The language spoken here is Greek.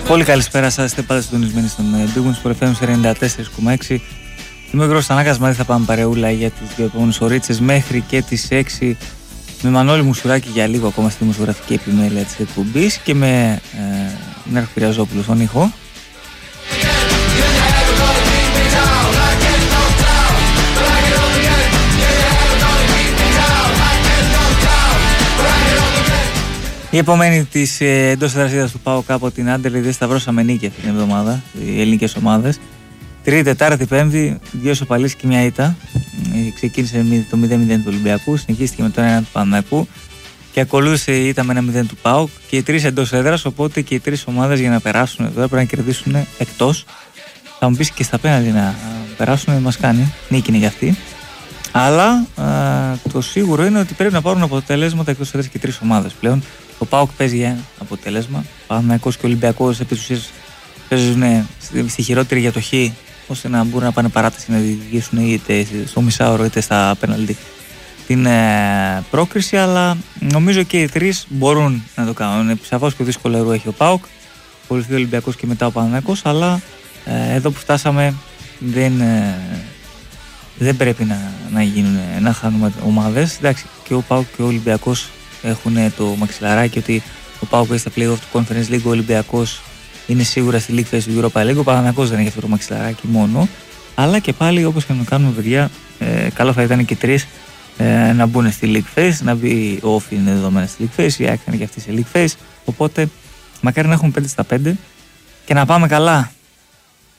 Πολύ καλησπέρα σας, είστε πάντα συντονισμένοι στον Big Wings Sport FM 94,6. Είμαι ο Γιώργος Θανάκας, μαζί θα πάμε παρεούλα για τις δύο επόμενες ωρίτσες μέχρι και τις 6 με Μανώλη Μουσουράκη για λίγο ακόμα στη δημοσιογραφική επιμέλεια της εκπομπής και με Νέρχο Κυριαζόπουλο στον ήχο. Η επομένη της εντός εδρασίδας του ΠΑΟΚ από την Άντερλεχτ δεν σταυρώσαμε νίκη αυτή την εβδομάδα, οι ελληνικές ομάδες. Τρίτη, Τετάρτη, Πέμπτη, δύο ισοπαλίες και μια ήττα. Ξεκίνησε το 0-0 του Ολυμπιακού, συνεχίστηκε με το 1 του Παναθηναϊκού και ακολούθησε η ήττα με 1-0 του ΠΑΟΚ και οι τρεις εντός έδρας. Οπότε και οι τρεις ομάδες για να περάσουν εδώ πρέπει να κερδίσουν εκτός. Θα μου πεις και στα πέναλτι να περάσουν, μας κάνει, νίκη είναι για αυτή. Αλλά το σίγουρο είναι ότι πρέπει να πάρουν αποτελέσματα εκτός έδρας και τρεις ομάδες πλέον. Ο ΠΑΟΚ παίζει για αποτέλεσμα. Παναθηναϊκός και Ολυμπιακός επί της ουσίας παίζουν στη χειρότερη για το χ, ώστε να μπορούν να πάνε παράταση να διηγήσουν είτε στο μισάωρο είτε στα πέναλτι την πρόκριση. Αλλά νομίζω και οι τρεις μπορούν να το κάνουν. Σαφώς πιο δύσκολο έργο έχει ο ΠΑΟΚ, ακολουθεί ο Ολυμπιακός και μετά ο Παναθηναϊκός. Αλλά εδώ που φτάσαμε δεν πρέπει να χάνουμε ομάδες. Εντάξει, και ο ΠΑΟΚ και ο Ολυμπιακός έχουν το μαξιλαράκι ότι ο ΠΑΟΚ έχει στα play-off του Conference League, ο Ολυμπιακός είναι σίγουρα στη League Phase του Europa League, ο Παναθηναϊκός δεν έχει αυτό το μαξιλαράκι μόνο. Αλλά και πάλι, όπως και να το κάνουμε, παιδιά, καλό θα ήταν και οι τρεις να μπουν στη League Phase, να μπει ο Όφη είναι δεδομένα στη League Phase, η ΑΕΚ είναι και αυτή σε League Phase. Οπότε, μακάρι να έχουμε 5 στα 5 και να πάμε καλά.